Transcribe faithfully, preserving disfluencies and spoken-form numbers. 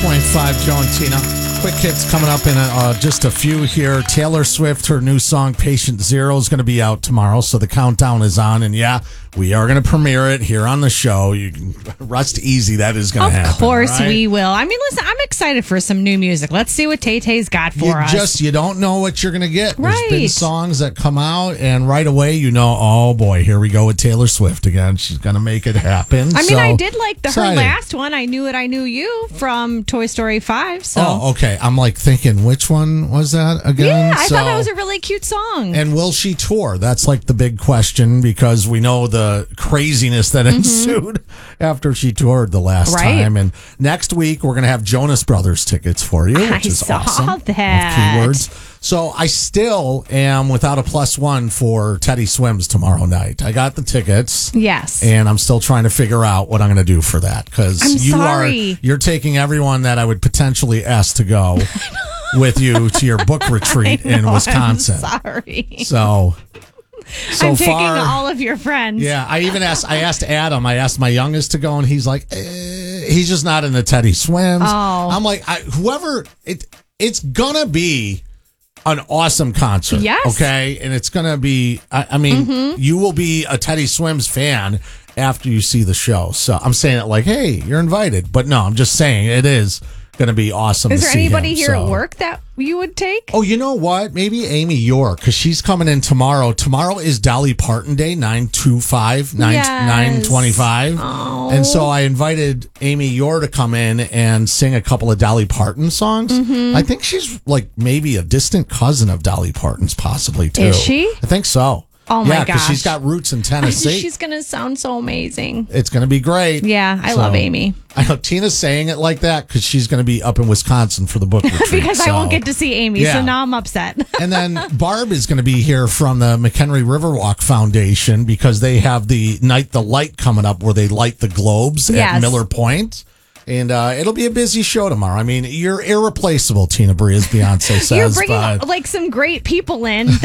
point five, Joe and Tina. Quick hits coming up in a, uh, just a few here. Taylor Swift, her new song, Patient Zero, is going to be out tomorrow, so the countdown is on. And yeah, we are going to premiere it here on the show. You can rest easy. That is going to happen. Of course right? we will. I mean, listen, I'm excited for some new music. Let's see what Tay-Tay's got for you us. Just, you don't know what you're going to get. Right. There's been songs that come out, and right away you know, oh boy, here we go with Taylor Swift again. She's going to make it happen. I mean, so, I did like the, her exciting. last one. I Knew It, I Knew You from Toy Story five. So. Oh, okay. I'm like thinking, which one was that again? Yeah, I so, thought that was a really cute song. And will she tour? That's like the big question, because we know the craziness that Mm-hmm. ensued after she toured the last Right. time. And next week, we're going to have Jonas Brothers tickets for you, which I is saw awesome. that. With keywords. So I still am without a plus one for Teddy Swims tomorrow night. I got the tickets. Yes. And I'm still trying to figure out what I'm going to do for that, because I'm you sorry. are you're taking everyone that I would potentially ask to go with you to your book retreat I know, in Wisconsin. I'm sorry. So, so I'm far, taking all of your friends. yeah. I even asked. I asked Adam. I asked my youngest to go, and he's like, eh, he's just not in the Teddy Swims. Oh. I'm like, I, whoever it, it's gonna be an awesome concert. Yes. Okay, and it's gonna be. I, I mean, Mm-hmm. you will be a Teddy Swims fan after you see the show. So I'm saying it like, hey, you're invited. But no, I'm just saying it is going to be awesome. Is to there see anybody him, here so. at work that you would take? Oh, you know what? Maybe Amy York, because she's coming in tomorrow. Tomorrow is Dolly Parton Day, nine twenty-five, nine Yes. twenty-five. Oh. And so I invited Amy York to come in and sing a couple of Dolly Parton songs. Mm-hmm. I think she's like maybe a distant cousin of Dolly Parton's, possibly, too. Is she? I think so. Oh, my Yeah, because gosh. she's got roots in Tennessee. She's going to sound so amazing. It's going to be great. Yeah, I So, love Amy. I know Tina's saying it like that because she's going to be up in Wisconsin for the book retreat. Because I so- won't get to see Amy, Yeah. so now I'm upset. And then Barb is going to be here from the McHenry Riverwalk Foundation, because they have the Night the Light coming up where they light the globes Yes. at Miller Point. And uh, it'll be a busy show tomorrow. I mean, you're irreplaceable, Tina Bree, as Beyonce says. You're bringing but like some great people in